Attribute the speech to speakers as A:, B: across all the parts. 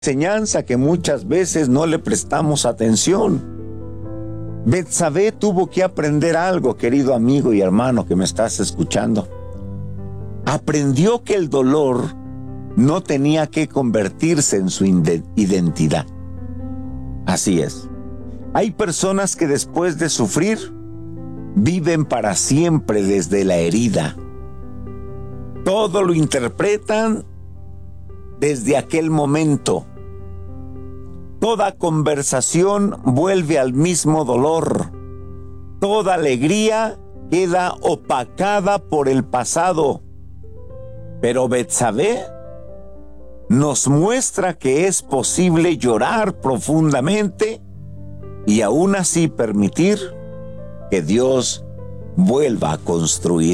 A: enseñanza que muchas veces no le prestamos atención. Betsabé tuvo que aprender algo, querido amigo y hermano que me estás escuchando. Aprendió que el dolor no tenía que convertirse en su identidad. Así es. Hay personas que después de sufrir, viven para siempre desde la herida. Todo lo interpretan desde aquel momento. Toda conversación vuelve al mismo dolor. Toda alegría queda opacada por el pasado. Pero Betsabé nos muestra que es posible llorar profundamente y aún así permitir que Dios vuelva a construir.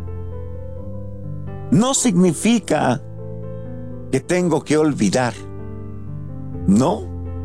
A: No significa que tengo que olvidar. No.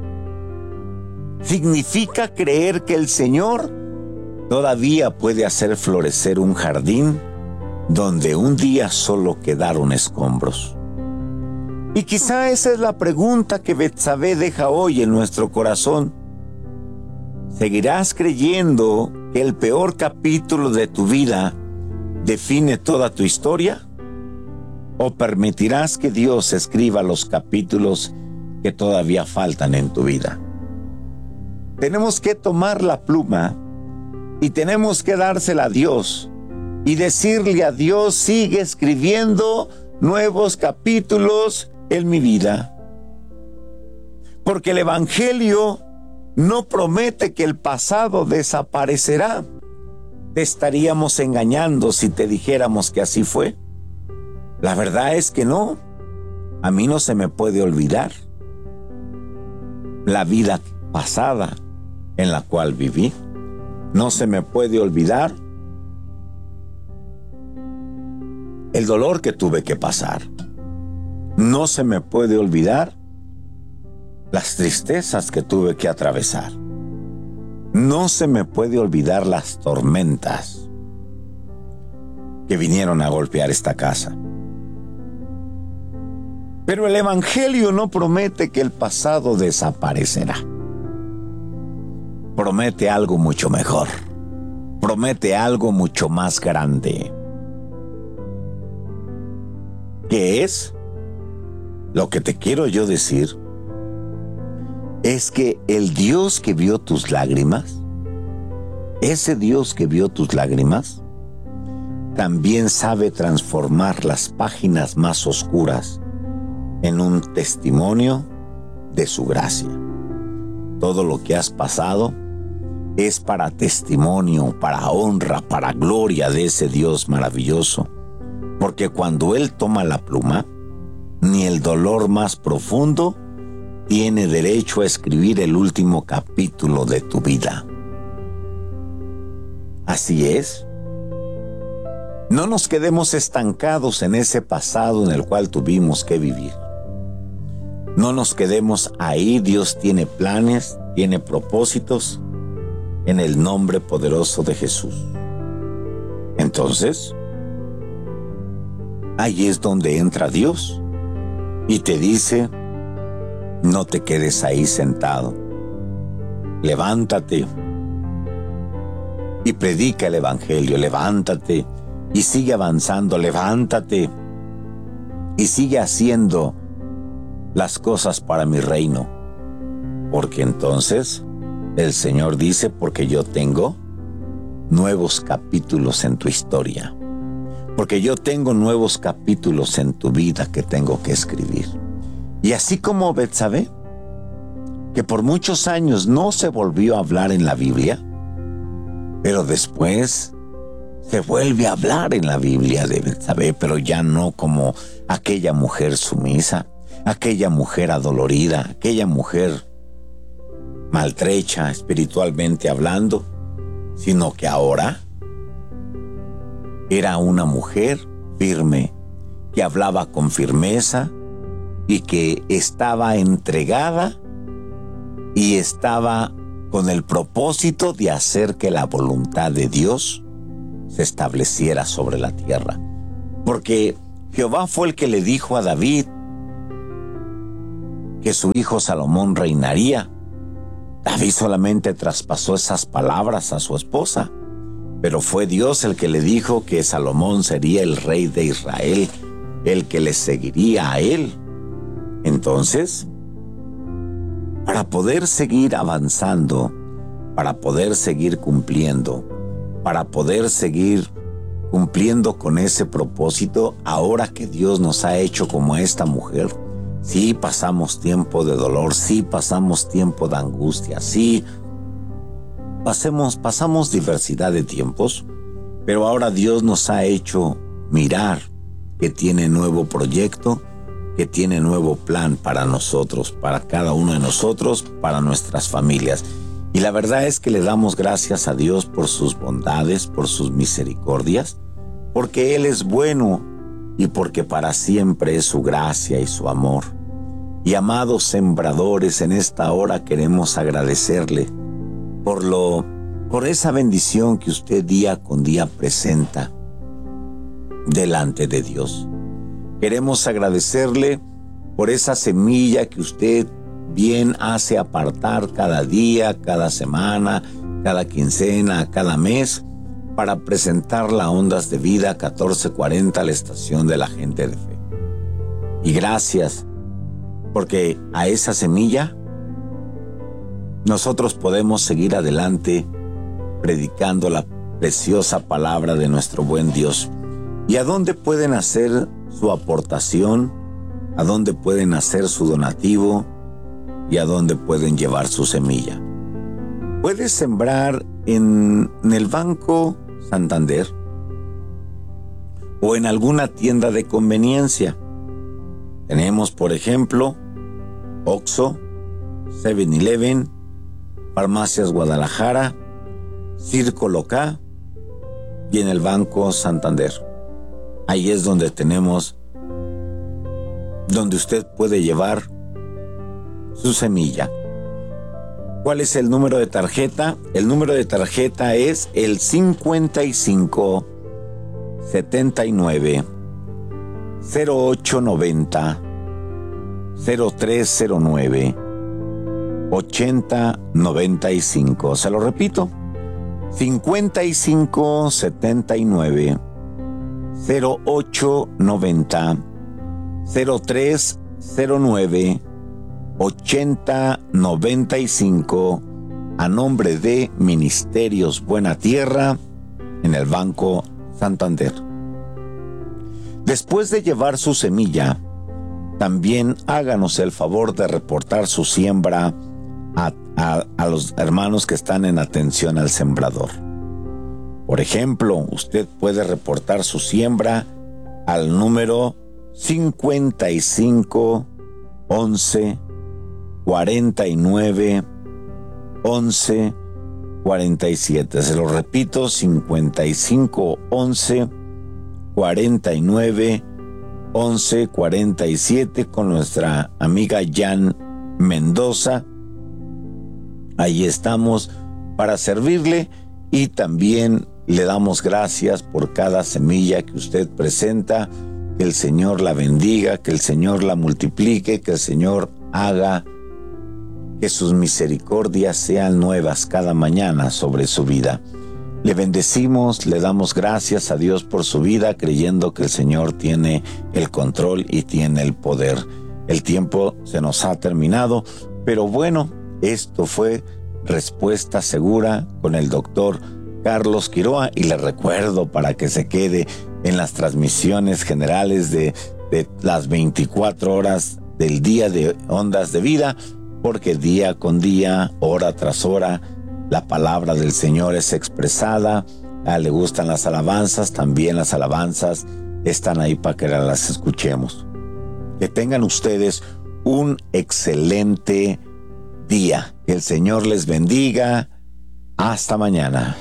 A: Significa creer que el Señor todavía puede hacer florecer un jardín donde un día solo quedaron escombros. Y quizá esa es la pregunta que Betsabé deja hoy en nuestro corazón. ¿Seguirás creyendo que el peor capítulo de tu vida define toda tu historia? ¿O permitirás que Dios escriba los capítulos que todavía faltan en tu vida? Tenemos que tomar la pluma y tenemos que dársela a Dios y decirle a Dios: sigue escribiendo nuevos capítulos en mi vida. Porque el Evangelio no promete que el pasado desaparecerá. Te estaríamos engañando si te dijéramos que así fue. La verdad es que no. A mí no se me puede olvidar la vida pasada en la cual viví. No se me puede olvidar el dolor que tuve que pasar. No se me puede olvidar las tristezas que tuve que atravesar. No se me puede olvidar las tormentas que vinieron a golpear esta casa. Pero el Evangelio no promete que el pasado desaparecerá. Promete algo mucho mejor. Promete algo mucho más grande. ¿Qué es? Lo que te quiero yo decir es que el Dios que vio tus lágrimas, ese Dios que vio tus lágrimas, también sabe transformar las páginas más oscuras en un testimonio de su gracia. Todo lo que has pasado es para testimonio, para honra, para gloria de ese Dios maravilloso. Porque cuando Él toma la pluma, ni el dolor más profundo tiene derecho a escribir el último capítulo de tu vida. Así es. No nos quedemos estancados en ese pasado en el cual tuvimos que vivir. No nos quedemos ahí. Dios tiene planes, tiene propósitos en el nombre poderoso de Jesús. Entonces, ahí es donde entra Dios y te dice: no te quedes ahí sentado. Levántate y predica el Evangelio. Levántate y sigue avanzando. Levántate y sigue haciendo las cosas para mi reino. Porque entonces el Señor dice: porque yo tengo nuevos capítulos en tu historia. Porque yo tengo nuevos capítulos en tu vida que tengo que escribir. Y así como Betsabé, que por muchos años no se volvió a hablar en la Biblia, pero después se vuelve a hablar en la Biblia de Betsabé, pero ya no como aquella mujer sumisa, aquella mujer adolorida, aquella mujer maltrecha espiritualmente hablando, sino que ahora era una mujer firme, que hablaba con firmeza y que estaba entregada y estaba con el propósito de hacer que la voluntad de Dios se estableciera sobre la tierra. Porque Jehová fue el que le dijo a David que su hijo Salomón reinaría. David solamente traspasó esas palabras a su esposa, pero fue Dios el que le dijo que Salomón sería el rey de Israel, el que le seguiría a él. Entonces, para poder seguir avanzando, para poder seguir cumpliendo, para poder seguir cumpliendo con ese propósito, ahora que Dios nos ha hecho como esta mujer, sí pasamos tiempo de dolor, sí pasamos tiempo de angustia, sí pasamos diversidad de tiempos, pero ahora Dios nos ha hecho mirar que tiene nuevo proyecto, que tiene nuevo plan para nosotros, para cada uno de nosotros, para nuestras familias. Y la verdad es que le damos gracias a Dios por sus bondades, por sus misericordias, porque Él es bueno y porque para siempre es su gracia y su amor. Y amados sembradores, en esta hora queremos agradecerle por esa bendición que usted día con día presenta delante de Dios. Queremos agradecerle por esa semilla que usted bien hace apartar cada día, cada semana, cada quincena, cada mes, para presentarla a Ondas de Vida 1440, la estación de la gente de fe. Y gracias, porque a esa semilla nosotros podemos seguir adelante predicando la preciosa palabra de nuestro buen Dios. ¿Y a dónde pueden hacer su aportación? ¿A dónde pueden hacer su donativo? ¿Y a dónde pueden llevar su semilla? Puedes sembrar en el Banco Santander o en alguna tienda de conveniencia. Tenemos, por ejemplo, Oxxo, 7-Eleven, Farmacias Guadalajara, Círculo K y en el Banco Santander. Ahí es donde usted puede llevar su semilla. ¿Cuál es el número de tarjeta? El número de tarjeta es el 55 79 0890 0309 8095. Se lo repito, 55 79 0890 0309 8095 a nombre de Ministerios Buena Tierra en el Banco Santander. Después de llevar su semilla, también háganos el favor de reportar su siembra a los hermanos que están en atención al sembrador. Por ejemplo, usted puede reportar su siembra al número 55 11 49 11 47. Se lo repito, 55 11 49 11 47 con nuestra amiga Jan Mendoza. Ahí estamos para servirle y también le damos gracias por cada semilla que usted presenta. Que el Señor la bendiga, que el Señor la multiplique, que el Señor haga que sus misericordias sean nuevas cada mañana sobre su vida. Le bendecimos, le damos gracias a Dios por su vida, creyendo que el Señor tiene el control y tiene el poder. El tiempo se nos ha terminado, pero bueno, esto fue Respuesta Segura con el doctor Carlos Quiroa, y le recuerdo para que se quede en las transmisiones generales de las 24 horas del día de Ondas de Vida, porque día con día, hora tras hora, la palabra del Señor es expresada. Le gustan las alabanzas, también las alabanzas están ahí para que las escuchemos. Que tengan ustedes un excelente día. Que el Señor les bendiga. Hasta mañana.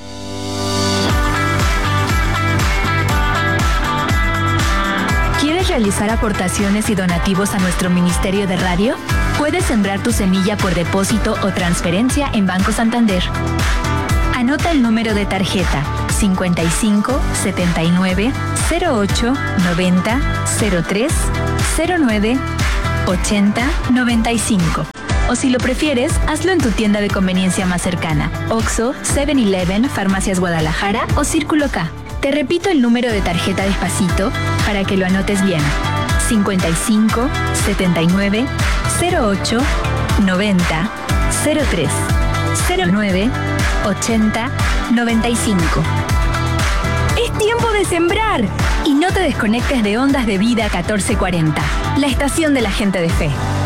B: ¿Quieres realizar aportaciones y donativos a nuestro ministerio de radio? Puedes sembrar tu semilla por depósito o transferencia en Banco Santander. Anota el número de tarjeta 55 79 08 90 03 09 80 95. O si lo prefieres, hazlo en tu tienda de conveniencia más cercana: Oxxo, 7-Eleven, Farmacias Guadalajara o Círculo K. Te repito el número de tarjeta despacito para que lo anotes bien: 55 79 08 90 03 09 80 95. ¡Es tiempo de sembrar! Y no te desconectes de Ondas de Vida 1440, la estación de la gente de fe.